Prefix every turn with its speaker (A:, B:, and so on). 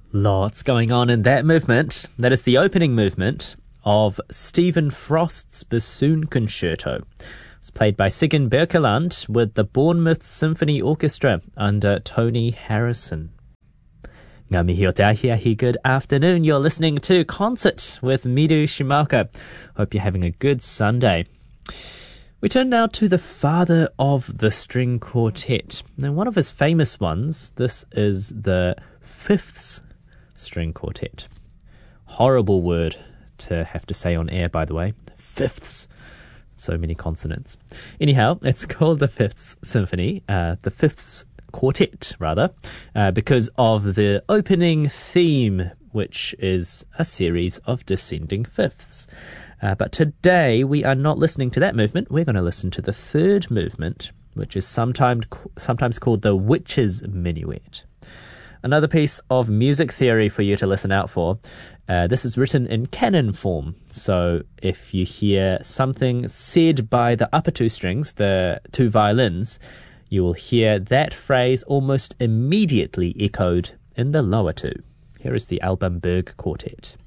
A: Lots going on in that movement. That is the opening movement of Stephen Frost's Bassoon Concerto. It's played by Sigyn Birkeland with the Bournemouth Symphony Orchestra under Tony Harrison. Ngā mihi o te ahiahi, good afternoon. You're listening to Concert with Miru Shimaoka. Hope you're having a good Sunday. We turn now to the father of the string quartet. Now, one of his famous ones, this is the Fifths String Quartet. Horrible word to have to say on air, by the way. Fifths. So many consonants. Anyhow, it's called the Fifths Symphony, the Fifths Quartet, rather, because of the opening theme, which is a series of descending fifths. But today we are not listening to that movement. We're going to listen to the third movement, which is sometimes called the Witch's Minuet. Another piece of music theory for you to listen out for. This is written in canon form. So if you hear something said by the upper two strings, the two violins, you will hear that phrase almost immediately echoed in the lower two. Here is the Alban Berg Quartet.